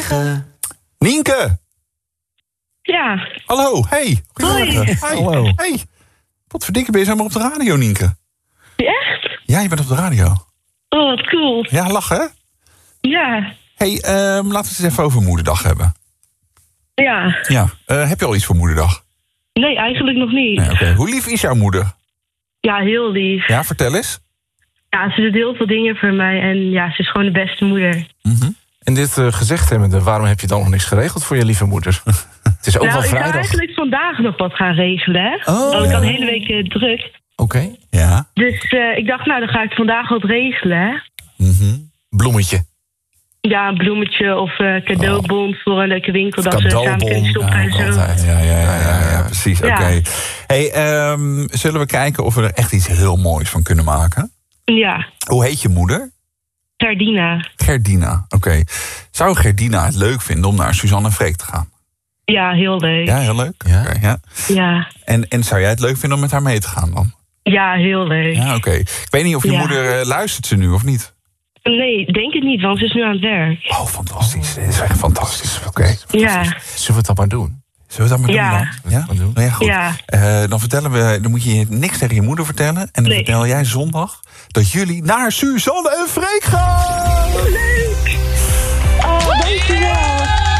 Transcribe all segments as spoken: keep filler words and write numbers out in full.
vliegen. Nienke! Ja. Hallo, hey. Goedemorgen. Hi. Hallo. Hey. Wat verdikken ben je zomaar op de radio, Nienke? Echt? Ja, je bent op de radio. Oh, wat cool. Ja, lachen, hè? Ja. Hey, um, laten we het eens even over Moederdag hebben. Ja. Ja. Uh, heb je al iets voor Moederdag? Nee, eigenlijk nog niet. Nee, okay. Hoe lief is jouw moeder? Ja, heel lief. Ja, vertel eens. Ja, ze doet heel veel dingen voor mij en ja, ze is gewoon de beste moeder. Mm-hmm. En dit uh, gezegd hebbende, waarom heb je dan nog niks geregeld voor je lieve moeder? Het is ook nou, wel vrijdag. Ik zou eigenlijk vandaag nog wat gaan regelen, hè? Oh, Want ik ja. had de hele week uh, druk. Oké. Okay. Ja. Dus uh, ik dacht, nou, dan ga ik vandaag wat regelen, hè? Mm-hmm. Bloemetje. Ja, een bloemetje of uh, cadeaubon oh. voor een leuke winkel. Dat we samen kunnen shoppen en zo. Ja, ja, ja, ja, ja, ja precies. Ja. Oké. Okay. Hey, um, zullen we kijken of we er echt iets heel moois van kunnen maken? Ja. Hoe heet je moeder? Gerdina. Gerdina, oké. Okay. Zou Gerdina het leuk vinden om naar Suzanne en Freek te gaan? Ja, heel leuk. Ja, heel leuk? Ja. Okay, ja. ja. En, en zou jij het leuk vinden om met haar mee te gaan dan? Ja, heel leuk. Ja, oké. Okay. Ik weet niet of je ja. moeder uh, luistert ze nu of niet? Nee, denk het niet, want ze is nu aan het werk. Oh, fantastisch. Dit is echt fantastisch. Oké. Okay. Ja. Zullen we het dan maar doen? Zullen we dat maar ja. doen dan? Ja. Maar doen? Nou ja, goed. Ja. Uh, dan vertellen we, dan moet je niks tegen je moeder vertellen. En dan nee. vertel jij zondag dat jullie naar Suzanne en Freek gaan. Oh, leuk. Oh, dankjewel.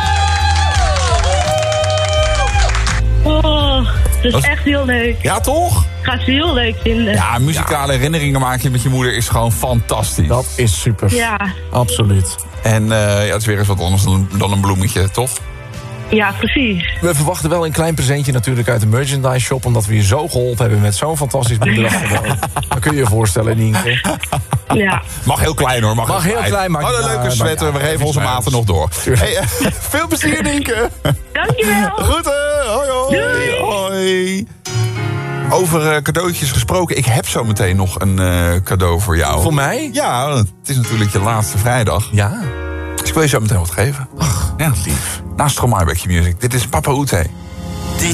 Oh, dat is dat... echt heel leuk. Ja, toch? Gaat ze heel leuk vinden. Ja, muzikale ja. herinneringen maken met je moeder is gewoon fantastisch. Dat is super. Ja. Absoluut. En uh, ja, het is weer eens wat anders dan, dan een bloemetje, toch? Ja, precies. We verwachten wel een klein presentje natuurlijk uit de merchandise shop, omdat we je zo geholpen hebben met zo'n fantastisch moederdag. Dat kun je je voorstellen, Nienke. Ja. Mag heel klein hoor. Mag, mag heel klein. klein maar oh, een leuke sweater. Ja, we geven onze maten nog door. Hey, uh, veel plezier, Nienke. Dankjewel. Goed, hè? Hoi, hoi. Doei. Hoi. Over uh, cadeautjes gesproken. Ik heb zo meteen nog een uh, cadeau voor jou. Voor mij? Ja, het is natuurlijk je laatste vrijdag. Ja. Dus ik wil je zo meteen wat geven. Ach, ja, lief. Naast Stromae Back Your Music. Dit is Papa Oete.